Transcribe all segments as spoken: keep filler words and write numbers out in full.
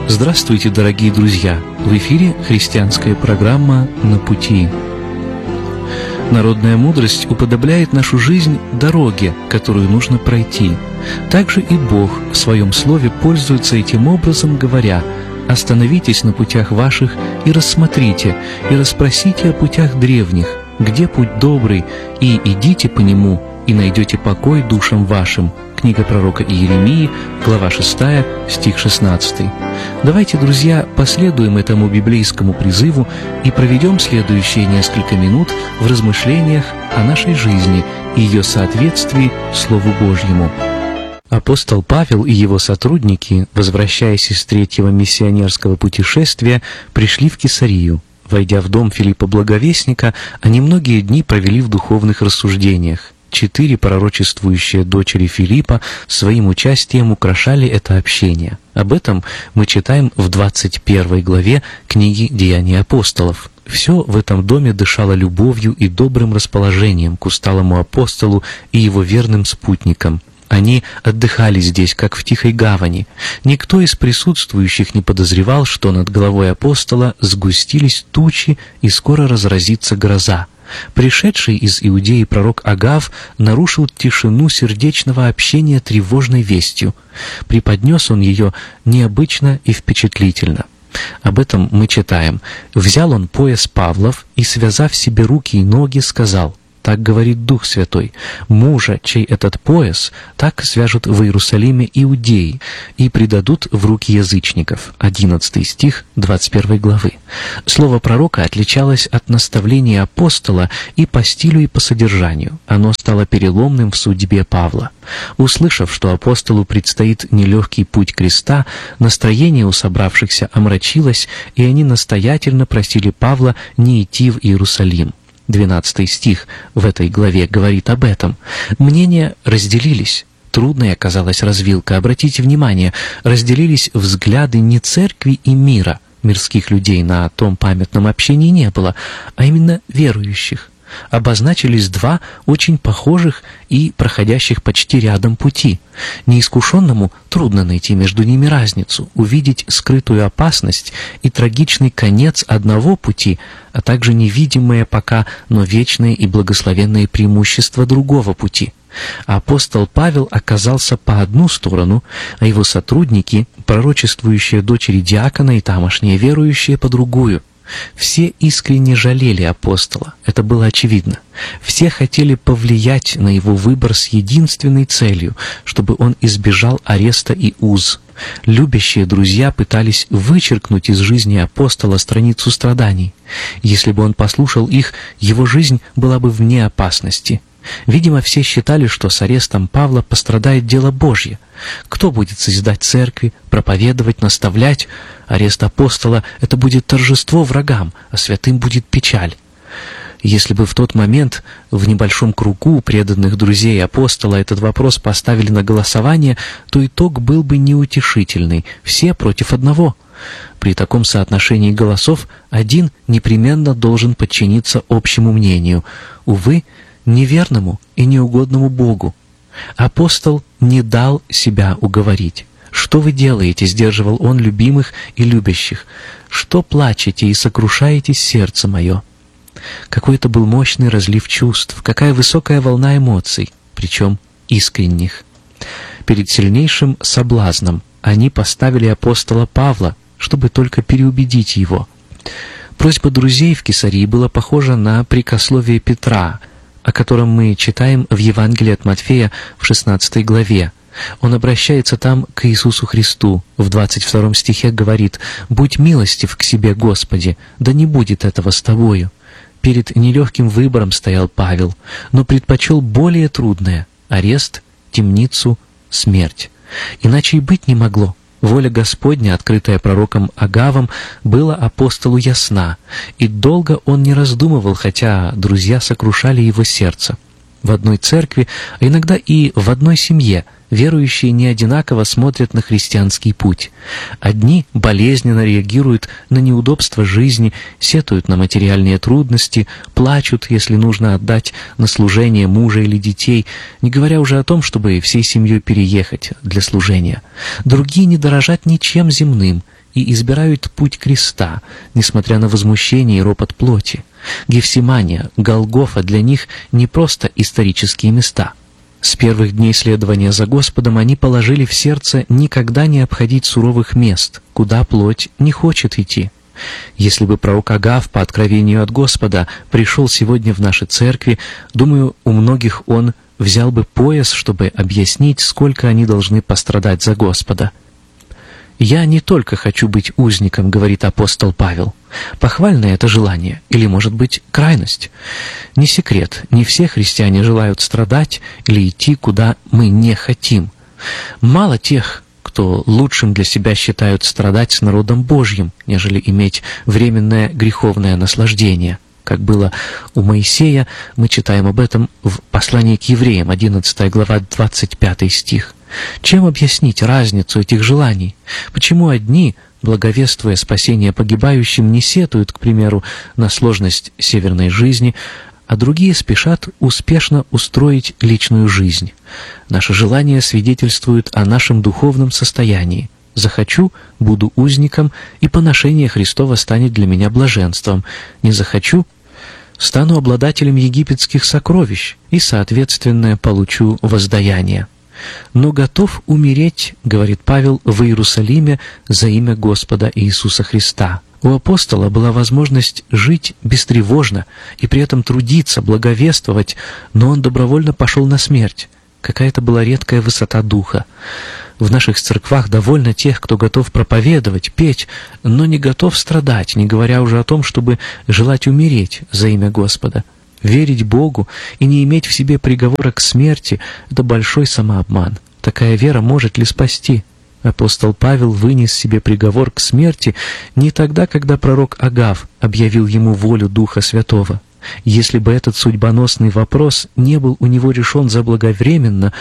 Здравствуйте, дорогие друзья! В эфире христианская программа «На пути». Народная мудрость уподобляет нашу жизнь дороге, которую нужно пройти. Также и Бог в Своем Слове пользуется этим образом, говоря: «Остановитесь на путях ваших и рассмотрите, и расспросите о путях древних, где путь добрый, и идите по нему, и найдете покой душам вашим». Книга пророка Иеремии, глава шестая, стих шестнадцатый. Давайте, друзья, последуем этому библейскому призыву и проведем следующие несколько минут в размышлениях о нашей жизни и ее соответствии Слову Божьему. Апостол Павел и его сотрудники, возвращаясь из третьего миссионерского путешествия, пришли в Кесарию. Войдя в дом Филиппа Благовестника, они многие дни провели в духовных рассуждениях. Четыре пророчествующие дочери Филиппа своим участием украшали это общение. Об этом мы читаем в двадцать первой главе книги «Деяния апостолов». Все в этом доме дышало любовью и добрым расположением к усталому апостолу и его верным спутникам. Они отдыхали здесь, как в тихой гавани. Никто из присутствующих не подозревал, что над головой апостола сгустились тучи и скоро разразится гроза. Пришедший из Иудеи пророк Агав нарушил тишину сердечного общения тревожной вестью. Преподнес он ее необычно и впечатлительно. Об этом мы читаем. «Взял он пояс Павлов и, связав себе руки и ноги, сказал: так говорит Дух Святой, мужа, чей этот пояс, так свяжут в Иерусалиме иудеи и предадут в руки язычников». одиннадцатый стих двадцать первой главы. Слово пророка отличалось от наставления апостола и по стилю, и по содержанию. Оно стало переломным в судьбе Павла. Услышав, что апостолу предстоит нелегкий путь креста, настроение у собравшихся омрачилось, и они настоятельно просили Павла не идти в Иерусалим. двенадцатый стих в этой главе говорит об этом. Мнения разделились. Трудной оказалась развилка. Обратите внимание, разделились взгляды не церкви и мира, мирских людей на том памятном общении не было, а именно верующих. Обозначились два очень похожих и проходящих почти рядом пути. Неискушенному трудно найти между ними разницу, увидеть скрытую опасность и трагичный конец одного пути, а также невидимое пока, но вечное и благословенное преимущество другого пути. Апостол Павел оказался по одну сторону, а его сотрудники, пророчествующие дочери диакона и тамошние верующие, по другую. Все искренне жалели апостола, это было очевидно. Все хотели повлиять на его выбор с единственной целью, чтобы он избежал ареста и уз. Любящие друзья пытались вычеркнуть из жизни апостола страницу страданий. Если бы он послушал их, его жизнь была бы вне опасности. Видимо, все считали, что с арестом Павла пострадает дело Божье. Кто будет созидать церкви, проповедовать, наставлять? Арест апостола — это будет торжество врагам, а святым будет печаль. Если бы в тот момент в небольшом кругу преданных друзей апостола этот вопрос поставили на голосование, то итог был бы неутешительный — все против одного. При таком соотношении голосов один непременно должен подчиниться общему мнению. Увы, неверному и неугодному Богу. Апостол не дал себя уговорить. «Что вы делаете?» — сдерживал он любимых и любящих. «Что плачете и сокрушаетесь, сердце мое?» Какой это был мощный разлив чувств, какая высокая волна эмоций, причем искренних. Перед сильнейшим соблазном они поставили апостола Павла, чтобы только переубедить его. Просьба друзей в Кесарии была похожа на прикословие Петра, о котором мы читаем в Евангелии от Матфея в шестнадцатой главе. Он обращается там к Иисусу Христу. В двадцать втором стихе говорит: «Будь милостив к себе, Господи, да не будет этого с тобою». Перед нелегким выбором стоял Павел, но предпочел более трудное — арест, темницу, смерть. Иначе и быть не могло. Воля Господня, открытая пророком Агавом, была апостолу ясна, и долго он не раздумывал, хотя друзья сокрушали его сердце. В одной церкви, а иногда и в одной семье, верующие не одинаково смотрят на христианский путь. Одни болезненно реагируют на неудобства жизни, сетуют на материальные трудности, плачут, если нужно отдать на служение мужа или детей, не говоря уже о том, чтобы всей семьей переехать для служения. Другие не дорожат ничем земным, и избирают путь креста, несмотря на возмущение и ропот плоти. Гефсимания, Голгофа для них не просто исторические места. С первых дней следования за Господом они положили в сердце никогда не обходить суровых мест, куда плоть не хочет идти. Если бы пророк Агав по откровению от Господа пришел сегодня в наши церкви, думаю, у многих он взял бы пояс, чтобы объяснить, сколько они должны пострадать за Господа. «Я не только хочу быть узником», — говорит апостол Павел. Похвальное это желание, или, может быть, крайность? Не секрет, не все христиане желают страдать или идти, куда мы не хотим. Мало тех, кто лучшим для себя считают страдать с народом Божьим, нежели иметь временное греховное наслаждение. Как было у Моисея, мы читаем об этом в послании к евреям, одиннадцатая глава, двадцать пятый стих. Чем объяснить разницу этих желаний? Почему одни, благовествуя спасение погибающим, не сетуют, к примеру, на сложность северной жизни, а другие спешат успешно устроить личную жизнь? Наше желание свидетельствует о нашем духовном состоянии. Захочу — буду узником, и поношение Христова станет для меня блаженством. Не захочу — стану обладателем египетских сокровищ и, соответственно, получу воздаяние. «Но готов умереть, — говорит Павел, — в Иерусалиме за имя Господа Иисуса Христа». У апостола была возможность жить бестревожно и при этом трудиться, благовествовать, но он добровольно пошел на смерть. Какая-то была редкая высота духа. В наших церквах довольно тех, кто готов проповедовать, петь, но не готов страдать, не говоря уже о том, чтобы желать умереть за имя Господа. Верить Богу и не иметь в себе приговора к смерти — это большой самообман. Такая вера может ли спасти? Апостол Павел вынес себе приговор к смерти не тогда, когда пророк Агав объявил ему волю Духа Святого. Если бы этот судьбоносный вопрос не был у него решен заблаговременно,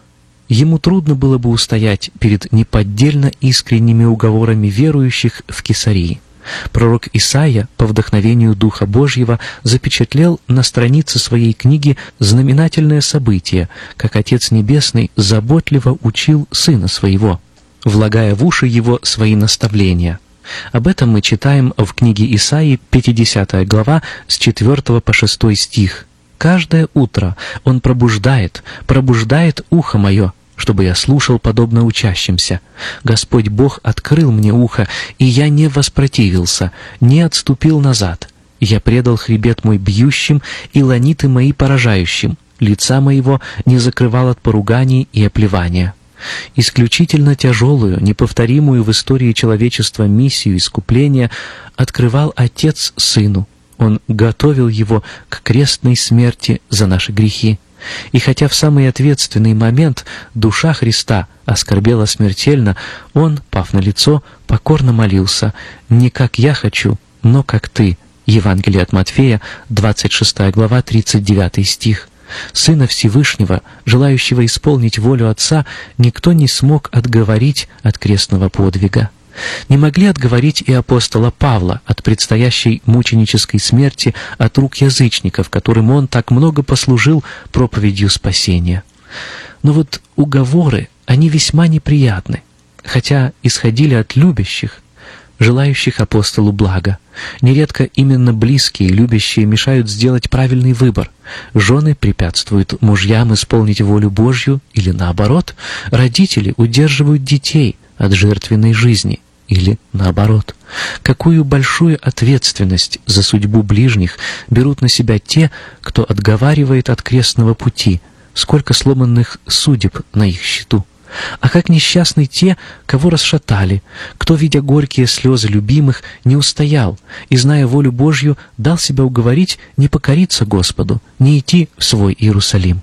ему трудно было бы устоять перед неподдельно искренними уговорами верующих в Кесарии. Пророк Исаия по вдохновению Духа Божьего запечатлел на странице своей книги знаменательное событие, как Отец Небесный заботливо учил Сына Своего, влагая в уши Его свои наставления. Об этом мы читаем в книге Исаии, пятидесятая глава, с четвёртого по шестой стих. «Каждое утро Он пробуждает, пробуждает ухо мое, чтобы я слушал подобно учащимся. Господь Бог открыл мне ухо, и я не воспротивился, не отступил назад. Я предал хребет мой бьющим и ланиты мои поражающим, лица моего не закрывал от поруганий и оплевания». Исключительно тяжелую, неповторимую в истории человечества миссию искупления открывал Отец Сыну. Он готовил его к крестной смерти за наши грехи. И хотя в самый ответственный момент душа Христа оскорбела смертельно, Он, пав на лицо, покорно молился: «Не как я хочу, но как Ты». Евангелие от Матфея, двадцать шестая глава, тридцать девятый стих. Сына Всевышнего, желающего исполнить волю Отца, никто не смог отговорить от крестного подвига. Не могли отговорить и апостола Павла от предстоящей мученической смерти от рук язычников, которым он так много послужил проповедью спасения. Но вот уговоры, они весьма неприятны, хотя исходили от любящих, желающих апостолу блага. Нередко именно близкие, любящие мешают сделать правильный выбор. Жены препятствуют мужьям исполнить волю Божью, или наоборот, родители удерживают детей от жертвенной жизни, или наоборот. Какую большую ответственность за судьбу ближних берут на себя те, кто отговаривает от крестного пути, сколько сломанных судеб на их счету. А как несчастны те, кого расшатали, кто, видя горькие слезы любимых, не устоял и, зная волю Божью, дал себя уговорить не покориться Господу, не идти в свой Иерусалим.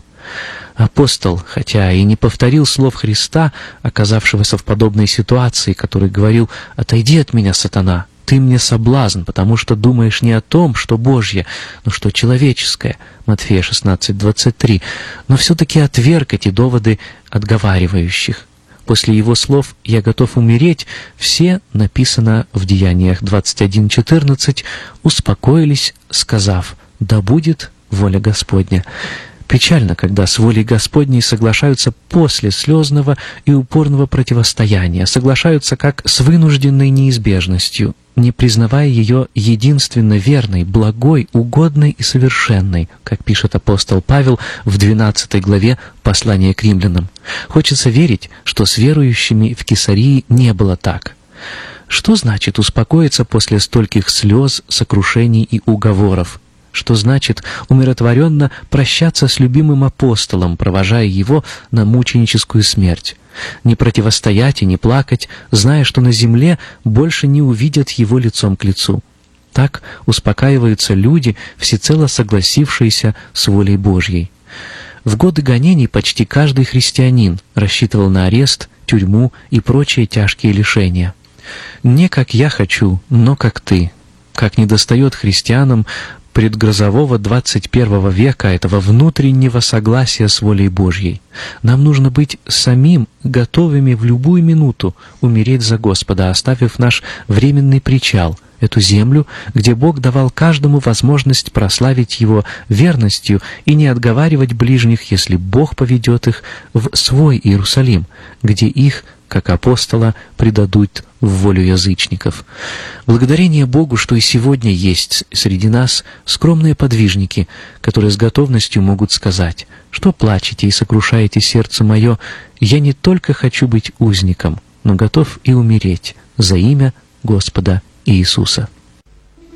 Апостол, хотя и не повторил слов Христа, оказавшегося в подобной ситуации, который говорил: «Отойди от меня, сатана, ты мне соблазн, потому что думаешь не о том, что Божье, но что человеческое», Матфея шестнадцать двадцать три, но все-таки отверг эти доводы отговаривающих. После его слов «я готов умереть», все, написано в Деяниях двадцать один четырнадцать, успокоились, сказав: «Да будет воля Господня». Печально, когда с волей Господней соглашаются после слезного и упорного противостояния, соглашаются как с вынужденной неизбежностью, не признавая ее единственно верной, благой, угодной и совершенной, как пишет апостол Павел в двенадцатой главе послания к римлянам. Хочется верить, что с верующими в Кесарии не было так. Что значит успокоиться после стольких слез, сокрушений и уговоров? Что значит умиротворенно прощаться с любимым апостолом, провожая его на мученическую смерть? Не противостоять и не плакать, зная, что на земле больше не увидят его лицом к лицу. Так успокаиваются люди, всецело согласившиеся с волей Божьей. В годы гонений почти каждый христианин рассчитывал на арест, тюрьму и прочие тяжкие лишения. «Не как я хочу, но как ты», как недостает христианам предгрозового двадцать первого века этого внутреннего согласия с волей Божьей. Нам нужно быть самим готовыми в любую минуту умереть за Господа, оставив наш временный причал, эту землю, где Бог давал каждому возможность прославить Его верностью и не отговаривать ближних, если Бог поведет их в свой Иерусалим, где их, как апостола, предадут в волю язычников. Благодарение Богу, что и сегодня есть среди нас скромные подвижники, которые с готовностью могут сказать: «Что плачете и сокрушаете сердце мое? Я не только хочу быть узником, но готов и умереть за имя Господа Иисуса».